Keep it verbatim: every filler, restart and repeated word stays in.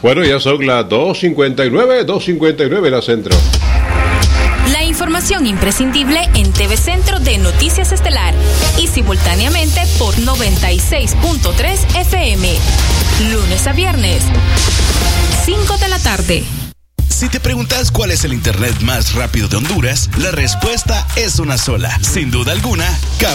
Bueno, ya son las dos cincuenta y nueve, dos cincuenta y nueve la Centro. La información imprescindible en T V Centro de Noticias Estelar y simultáneamente por noventa y seis punto tres F M. Lunes a viernes, cinco de la tarde. Si te preguntas cuál es el internet más rápido de Honduras, la respuesta es una sola. Sin duda alguna,